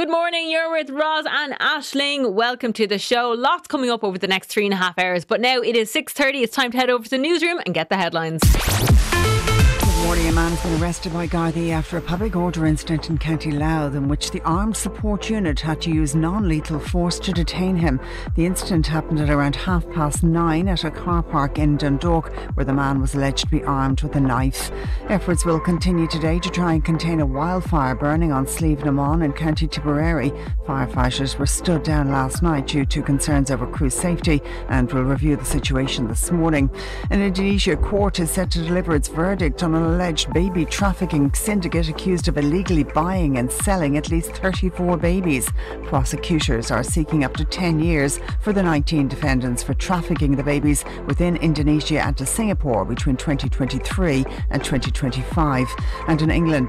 Good morning, you're with Roz and Aisling. Welcome to the show. Lots coming up over the next 3.5 hours. But now it is 6:30. It's time to head over to the newsroom and get the headlines. Good morning. A man has been arrested by Gardaí after a public order incident in County Louth in which the Armed Support Unit had to use non-lethal force to detain him. The incident happened at around 9:30 at a car park in Dundalk, where the man was alleged to be armed with a knife. Efforts will continue today to try and contain a wildfire burning on Slieve na Mon in County Tipperary. Firefighters were stood down last night due to concerns over crew safety and will review the situation this morning. An Indonesia court is set to deliver its verdict on an alleged baby trafficking syndicate accused of illegally buying and selling at least 34 babies. Prosecutors are seeking up to 10 years for the 19 defendants for trafficking the babies within Indonesia and to Singapore between 2023 and 2025. And in England,